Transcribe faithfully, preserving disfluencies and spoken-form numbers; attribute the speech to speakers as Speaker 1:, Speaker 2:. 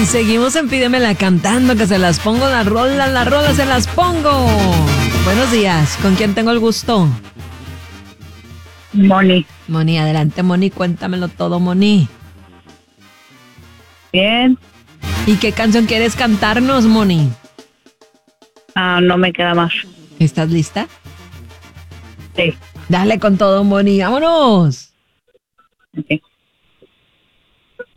Speaker 1: seguimos en Pídemela cantando, que se las pongo, las rolas, las rolas se las pongo. Buenos días, ¿con quién tengo el gusto?
Speaker 2: Moni.
Speaker 1: Moni, adelante, Moni, cuéntamelo todo, Moni.
Speaker 2: Bien.
Speaker 1: ¿Y qué canción quieres cantarnos, Moni?
Speaker 2: Ah, no me queda más.
Speaker 1: ¿Estás lista?
Speaker 2: Sí.
Speaker 1: Dale con todo, Moni, vámonos.
Speaker 2: Okay.